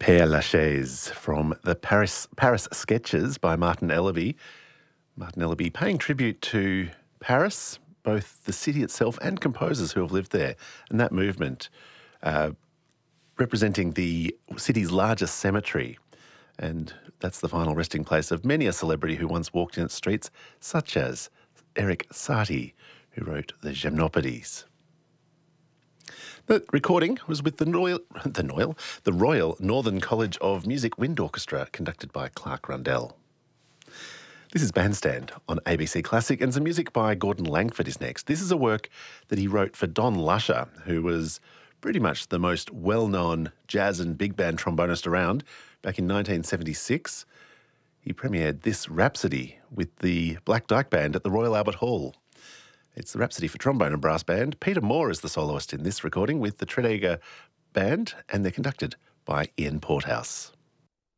Père Lachaise from the Paris Sketches by Martin Ellerby. Martin Ellerby paying tribute to Paris, both the city itself and composers who have lived there, and that movement representing the city's largest cemetery. And that's the final resting place of many a celebrity who once walked in its streets, such as Erik Satie, who wrote the Gymnopédies. The recording was with the Royal Northern College of Music Wind Orchestra, conducted by Clark Rundell. This is Bandstand on ABC Classic, and some music by Gordon Langford is next. This is a work that he wrote for Don Lusher, who was pretty much the most well-known jazz and big band trombonist around. Back in 1976, he premiered this Rhapsody with the Black Dyke Band at the Royal Albert Hall. It's the Rhapsody for trombone and brass band. Peter Moore is the soloist in this recording with the Tredegar Band, and they're conducted by Ian Porthouse.